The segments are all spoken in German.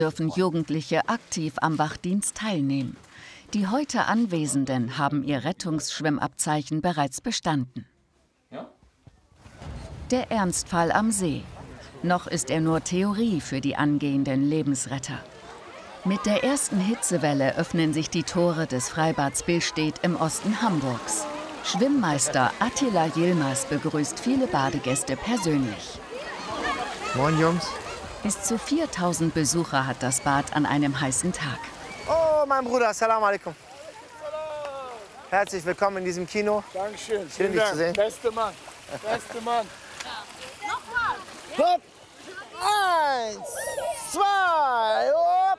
dürfen Jugendliche aktiv am Wachdienst teilnehmen. Die heute Anwesenden haben ihr Rettungsschwimmabzeichen bereits bestanden. Der Ernstfall am See. Noch ist er nur Theorie für die angehenden Lebensretter. Mit der ersten Hitzewelle öffnen sich die Tore des Freibads Billstedt im Osten Hamburgs. Schwimmmeister Attila Yilmaz begrüßt viele Badegäste persönlich. Moin Jungs. Bis zu 4000 Besucher hat das Bad an einem heißen Tag. Oh, mein Bruder, Assalamu alaikum. Herzlich willkommen in diesem Kino. Dankeschön. Schön, dich zu sehen. Beste Mann. Beste Mann. Nochmal. Hopp. 1, 2, hopp.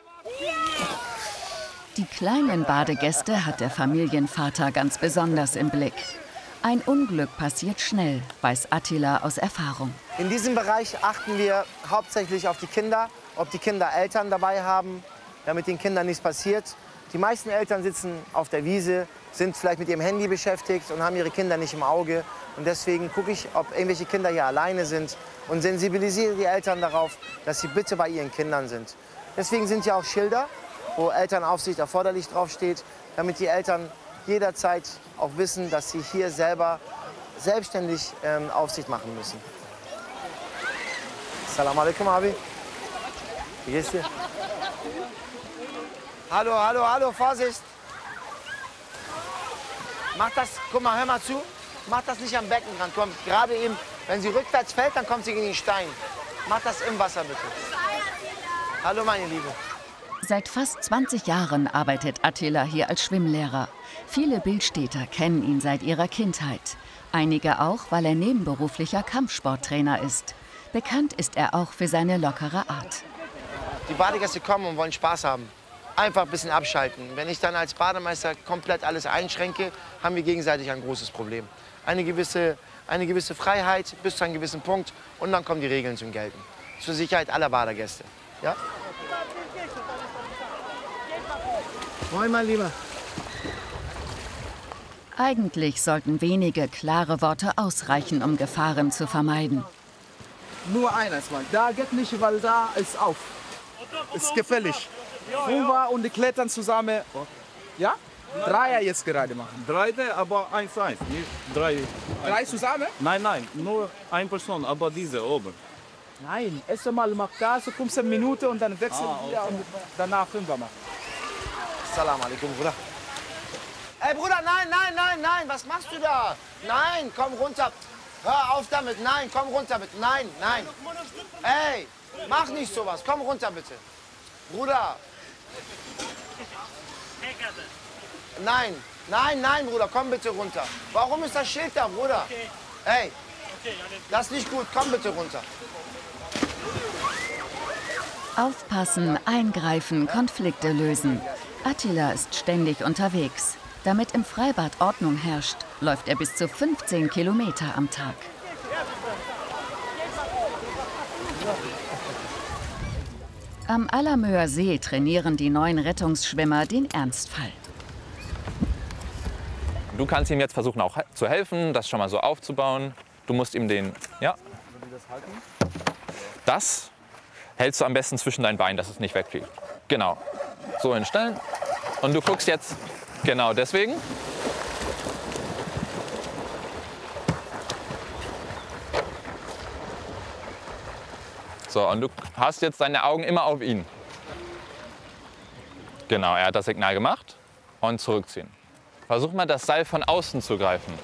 Die kleinen Badegäste hat der Familienvater ganz besonders im Blick. Ein Unglück passiert schnell, weiß Attila aus Erfahrung. In diesem Bereich achten wir hauptsächlich auf die Kinder, ob die Kinder Eltern dabei haben, damit den Kindern nichts passiert. Die meisten Eltern sitzen auf der Wiese, sind vielleicht mit ihrem Handy beschäftigt und haben ihre Kinder nicht im Auge. Und deswegen gucke ich, ob irgendwelche Kinder hier alleine sind und sensibilisiere die Eltern darauf, dass sie bitte bei ihren Kindern sind. Deswegen sind ja auch Schilder, wo Elternaufsicht erforderlich draufsteht, damit die Eltern jederzeit auch wissen, dass sie hier selber selbstständig Aufsicht machen müssen. Assalamu alaikum, Abi. Wie geht's dir? Hallo, hallo, hallo, Vorsicht! Mach das, guck mal, hör mal zu. Mach das nicht am Becken dran. Komm, gerade eben, wenn sie rückwärts fällt, dann kommt sie gegen den Stein. Mach das im Wasser, bitte. Hallo, meine Liebe. Seit fast 20 Jahren arbeitet Attila hier als Schwimmlehrer. Viele Billstädter kennen ihn seit ihrer Kindheit. Einige auch, weil er nebenberuflicher Kampfsporttrainer ist. Bekannt ist er auch für seine lockere Art. Die Badegäste kommen und wollen Spaß haben. Einfach ein bisschen abschalten. Wenn ich dann als Bademeister komplett alles einschränke, haben wir gegenseitig ein großes Problem. Eine gewisse Freiheit bis zu einem gewissen Punkt und dann kommen die Regeln zum Gelten. Zur Sicherheit aller Badegäste. Ja? Moin, mein Lieber. Eigentlich sollten wenige klare Worte ausreichen, um Gefahren zu vermeiden. Nur eines mal. Da geht nicht, weil da ist auf. Ist gefährlich. Fünfer und die klettern zusammen. Ja? Dreier jetzt gerade machen. Drei, aber 1-1. Nicht drei. Drei zusammen? Nein, nein, nur eine Person, aber diese oben. Nein, erst einmal macht das, 15 Minuten und dann wechseln wir und danach Fünfer machen. Assalamu alaikum, Bruder. Ey, Bruder, nein, nein, nein, nein, was machst du da? Nein, komm runter. Hör auf damit, nein, komm runter bitte. Nein, nein. Ey, mach nicht sowas, komm runter bitte. Bruder. Nein, nein, nein, Bruder, komm bitte runter. Warum ist das Schild da, Bruder? Ey, das ist nicht gut, komm bitte runter. Aufpassen, eingreifen, Konflikte lösen. Attila ist ständig unterwegs. Damit im Freibad Ordnung herrscht, läuft er bis zu 15 Kilometer am Tag. Am Allermöer See trainieren die neuen Rettungsschwimmer den Ernstfall. Du kannst ihm jetzt versuchen, auch zu helfen, das schon mal so aufzubauen. Du musst ihm den, ja. Das hältst du am besten zwischen deinen Beinen, dass es nicht wegfliegt. Genau. So hinstellen. Und du guckst jetzt, genau deswegen. So, und du hast jetzt deine Augen immer auf ihn. Genau, er hat das Signal gemacht. Und zurückziehen. Versuch mal, das Seil von außen zu greifen.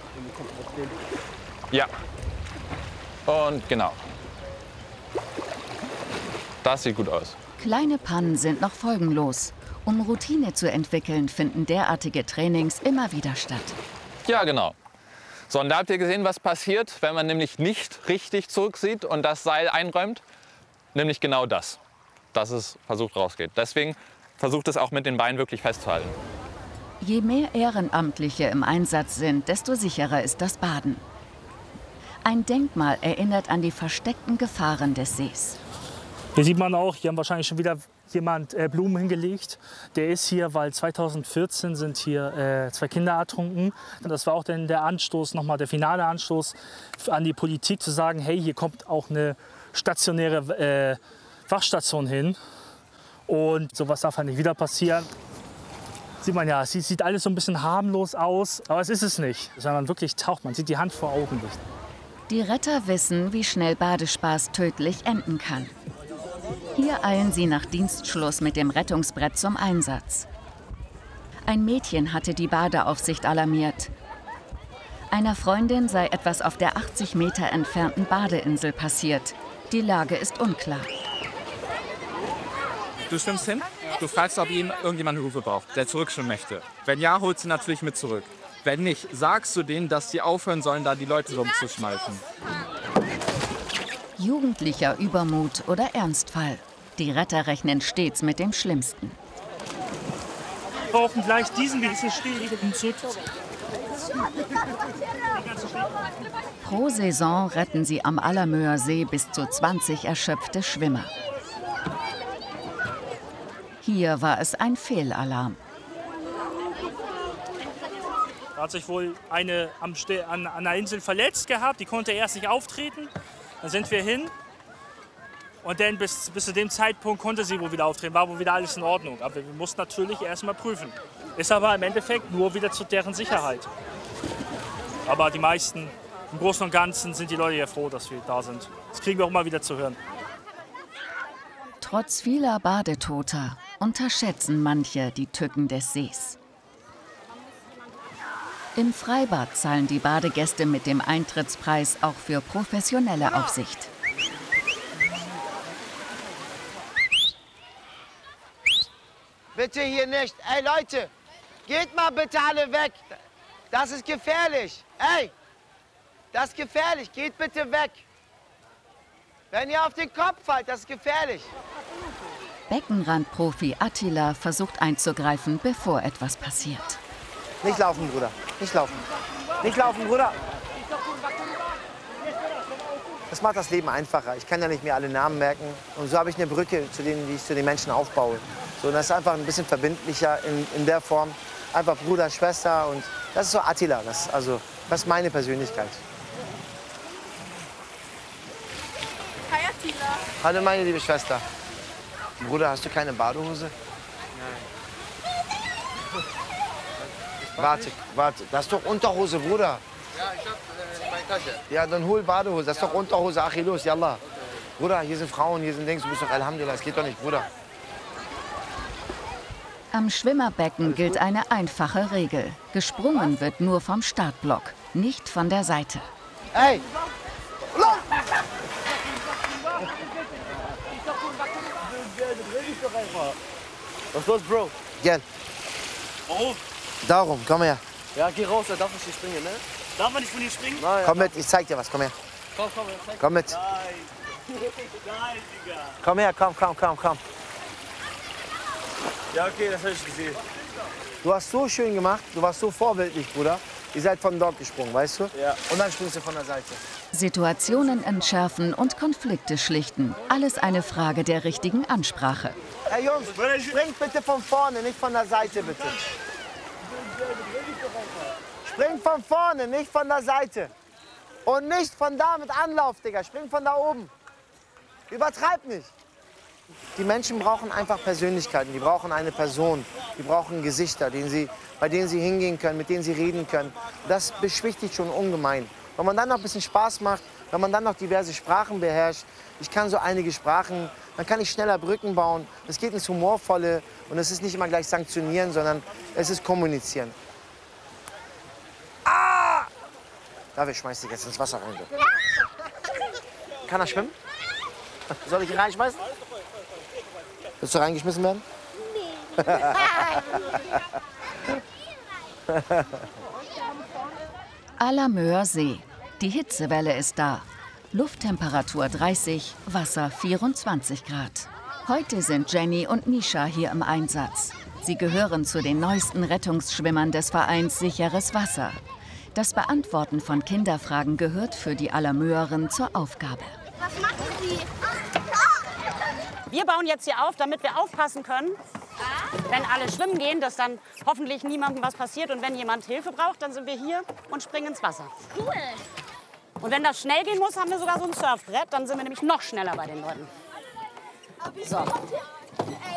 Ja. Und genau. Das sieht gut aus. Kleine Pannen sind noch folgenlos. Um Routine zu entwickeln, finden derartige Trainings immer wieder statt. Ja, genau. So, und da habt ihr gesehen, was passiert, wenn man nämlich nicht richtig zurücksieht und das Seil einräumt. Nämlich genau das, dass es versucht rausgeht. Deswegen versucht es auch mit den Beinen wirklich festzuhalten. Je mehr Ehrenamtliche im Einsatz sind, desto sicherer ist das Baden. Ein Denkmal erinnert an die versteckten Gefahren des Sees. Hier sieht man auch, hier haben wahrscheinlich schon wieder jemand Blumen hingelegt. Der ist hier, weil 2014 sind hier 2 Kinder ertrunken. Das war auch dann der Anstoß, nochmal der finale Anstoß an die Politik zu sagen, hey, hier kommt auch eine stationäre Wachstation hin. Und sowas darf halt nicht wieder passieren. Sieht man ja, es sieht alles so ein bisschen harmlos aus, aber es ist es nicht, sondern wirklich taucht. Man sieht die Hand vor Augen nicht. Die Retter wissen, wie schnell Badespaß tödlich enden kann. Hier eilen sie nach Dienstschluss mit dem Rettungsbrett zum Einsatz. Ein Mädchen hatte die Badeaufsicht alarmiert. Einer Freundin sei etwas auf der 80 Meter entfernten Badeinsel passiert. Die Lage ist unklar. Du schwimmst hin, du fragst, ob irgendjemand Hilfe braucht, der zurückschwimmen möchte. Wenn ja, holst du natürlich mit zurück. Wenn nicht, sagst du denen, dass sie aufhören sollen, da die Leute rumzuschmeißen. Jugendlicher Übermut oder Ernstfall. Die Retter rechnen stets mit dem Schlimmsten. Wir brauchen gleich diesen Steg. Pro Saison retten sie am Alamöer See bis zu 20 erschöpfte Schwimmer. Hier war es ein Fehlalarm. Da hat sich wohl eine an der Insel verletzt gehabt, die konnte erst nicht auftreten. Dann sind wir hin und dann bis zu dem Zeitpunkt konnte sie wohl wieder auftreten, war wohl wieder alles in Ordnung. Aber wir mussten natürlich erst mal prüfen. Ist aber im Endeffekt nur wieder zu deren Sicherheit. Aber die meisten, im Großen und Ganzen, sind die Leute ja froh, dass wir da sind. Das kriegen wir auch mal wieder zu hören. Trotz vieler Badetoter unterschätzen manche die Tücken des Sees. Im Freibad zahlen die Badegäste mit dem Eintrittspreis auch für professionelle Aufsicht. Bitte hier nicht. Ey Leute, geht mal bitte alle weg. Das ist gefährlich. Ey, das ist gefährlich. Geht bitte weg. Wenn ihr auf den Kopf fallt, das ist gefährlich. Beckenrandprofi Attila versucht einzugreifen, bevor etwas passiert. Nicht laufen, Bruder. Nicht laufen. Nicht laufen, Bruder. Das macht das Leben einfacher. Ich kann ja nicht mehr alle Namen merken. Und so habe ich eine Brücke, die ich zu den Menschen aufbaue. So, das ist einfach ein bisschen verbindlicher in der Form. Einfach Bruder, Schwester und das ist so Attila. Das ist meine Persönlichkeit. Hi Attila. Hallo meine liebe Schwester. Bruder, hast du keine Badehose? Nein. Warte. Das ist doch Unterhose, Bruder. Ja, ich hab meine Tasche. Ja, dann hol Badehose. Das ist doch Unterhose. Achi, los, yallah. Bruder, hier sind Frauen, hier sind Dings. Du bist doch Alhamdulillah. Das geht doch nicht, Bruder. Am Schwimmerbecken gilt eine einfache Regel. Gesprungen wird nur vom Startblock, nicht von der Seite. Ey! Was ist los, Bro? Gell. Warum? Darum, komm her. Ja, geh raus, er darf nicht springen, ne? Darf man nicht von dir springen? Nein, Komm mit, ich zeig dir was. Komm her. komm, Komm mit. Nein, Digga. Komm her, komm. Ja, okay, das hab ich gesehen. Du hast so schön gemacht, du warst so vorbildlich, Bruder. Ihr seid von dort gesprungen, weißt du? Ja. Und dann springst du von der Seite. Situationen entschärfen und Konflikte schlichten. Alles eine Frage der richtigen Ansprache. Hey Jungs, springt bitte von vorne, nicht von der Seite, bitte. Springt von vorne, nicht von der Seite. Und nicht von da mit Anlauf, Digga. Springt von da oben. Übertreib nicht. Die Menschen brauchen einfach Persönlichkeiten. Die brauchen eine Person. Die brauchen Gesichter, bei denen sie hingehen können, mit denen sie reden können. Das beschwichtigt schon ungemein. Wenn man dann noch ein bisschen Spaß macht, wenn man dann noch diverse Sprachen beherrscht, ich kann so einige Sprachen, dann kann ich schneller Brücken bauen. Es geht ins Humorvolle und es ist nicht immer gleich sanktionieren, sondern es ist kommunizieren. Ah! David, schmeiß dich jetzt ins Wasser rein. Kann er schwimmen? Soll ich ihn reinschmeißen? Willst du reingeschmissen werden? Nee. Alamöer See. Die Hitzewelle ist da. Lufttemperatur 30, Wasser 24 Grad. Heute sind Jenny und Nisha hier im Einsatz. Sie gehören zu den neuesten Rettungsschwimmern des Vereins Sicheres Wasser. Das Beantworten von Kinderfragen gehört für die Alamöerin zur Aufgabe. Was machen Sie? Wir bauen jetzt hier auf, damit wir aufpassen können, wenn alle schwimmen gehen, dass dann hoffentlich niemandem was passiert. Und wenn jemand Hilfe braucht, dann sind wir hier und springen ins Wasser. Cool. Und wenn das schnell gehen muss, haben wir sogar so ein Surfbrett. Dann sind wir nämlich noch schneller bei den Leuten. So.